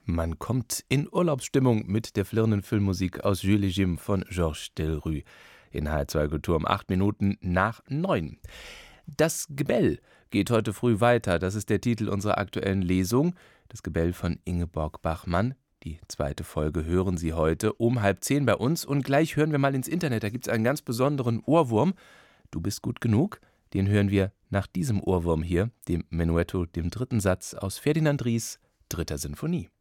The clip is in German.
Man kommt in Urlaubsstimmung mit der flirrenden Filmmusik aus Jules et Jim von Georges Delerue in HR2 Kultur um 8 Minuten nach 9. Das Gebell geht heute früh weiter. Das ist der Titel unserer aktuellen Lesung. Das Gebell von Ingeborg Bachmann. Die zweite Folge hören Sie heute um 9:30 bei uns. Und gleich hören wir mal ins Internet. Da gibt es einen ganz besonderen Ohrwurm. Du bist gut genug. Den hören wir nach diesem Ohrwurm hier, dem Menuetto, dem dritten Satz aus Ferdinand Ries' 3. Sinfonie.